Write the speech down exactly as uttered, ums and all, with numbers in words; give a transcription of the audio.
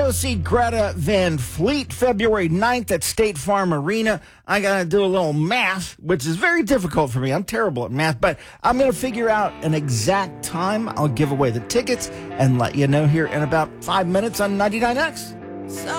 to see Greta Van Fleet February ninth at State Farm Arena. I got to do a little math, which is very difficult for me. I'm terrible at math, but I'm going to figure out an exact time. I'll give away the tickets and let you know here in about five minutes on ninety-nine X. So